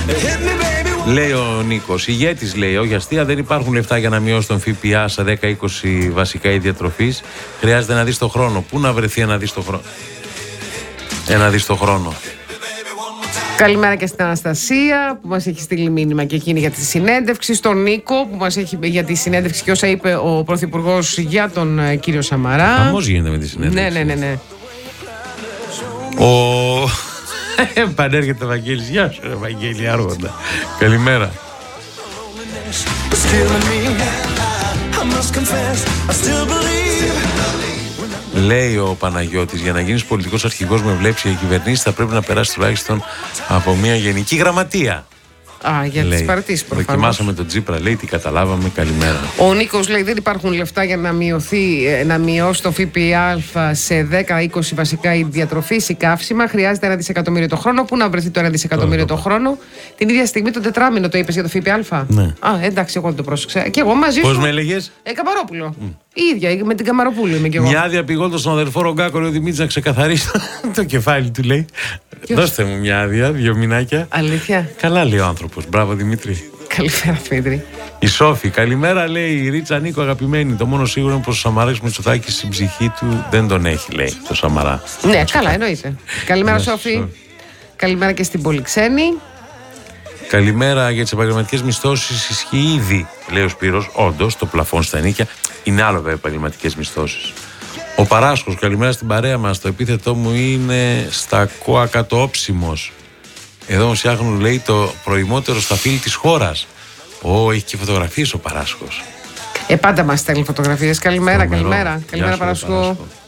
Λέει ο Νίκος, ηγέτης λέει, όχι αστεία, δεν υπάρχουν λεφτά για να μειώσει τον ΦΠΑ σε 10-20 βασικά είδη διατροφής. Χρειάζεται να δεις το χρόνο. Πού να βρεθεί ένα δεις το χρόνο? Ένα δεις το χρόνο. Καλημέρα και στην Αναστασία που μας έχει στείλει μήνυμα και εκείνη για τη συνέντευξη. Στον Νίκο που μας έχει για τη συνέντευξη και όσα είπε ο Πρωθυπουργός για τον κύριο Σαμαρά. Χαμός γίνεται με τη συνέντευξη. Ναι. Πανέρχεται ο Βαγγέλης. Γεια σου ρε Βαγγέλη Άργοντα. Καλημέρα. Λέει ο Παναγιώτης, για να γίνεις πολιτικός αρχηγός με βλέψη για κυβερνήσεις θα πρέπει να περάσει τουλάχιστον από μια γενική γραμματεία. Για τις παρατήσεις προφανώς. Δοκιμάσαμε τον Τσίπρα, λέει, τι καταλάβαμε. Καλημέρα. Ο Νίκος λέει δεν υπάρχουν λεφτά για να μειώσει το ΦΠΑ σε 10-20 βασικά είδη διατροφής ή καύσιμα. Χρειάζεται 1 δισεκατομμύριο το χρόνο. Πού να βρεθεί το 1 δισεκατομμύριο το χρόνο? Την ίδια στιγμή το τετράμινο το είπες για το ΦΠΑ. Ναι. Εντάξει, εγώ δεν το πρόσεξα. Και εγώ μαζί σου. Πώς με έλεγες? Καμαρόπουλο. Η ίδια, με την Καμαροπούλου είμαι κι εγώ. Μια άδεια πηγόντω στον αδερφό Ρογκάκο, ο Δημήτρης να ξεκαθαρίσει το κεφάλι του, λέει. Δώστε μου μια άδεια, 2 μηνάκια. Αλήθεια. Καλά λέει ο άνθρωπος. Μπράβο Δημήτρη. Καλημέρα, Δημήτρη. Η Σόφη, καλημέρα, λέει η Ρίτσα Νίκο, αγαπημένη. Το μόνο σίγουρο είναι πως ο Σαμαράς Μητσοτάκης στην ψυχή του δεν τον έχει, λέει, το Σαμαρά. Ναι, καλά, εννοείται. Καλημέρα, Σόφη. Καλημέρα και στην Πολυξένη. Καλημέρα, για τις επαγγελματικές μισθώσεις ισχύει ήδη, λέει ο Σπύρος. Όντως, το πλαφόν στα ενίκια είναι άλλο βέβαια επαγγελματικές μισθώσεις. Ο Παράσχος, καλημέρα στην παρέα μας. Το επίθετό μου είναι στα κοακατόψιμος. Εδώ μου φτιάχνουν, λέει, το προημότερο σταφύλι της χώρας. Έχει και φωτογραφίες ο Παράσχος. Πάντα μας στέλνει φωτογραφίες. Καλημέρα, καλημέρα. Καλημέρα, Παράσχο.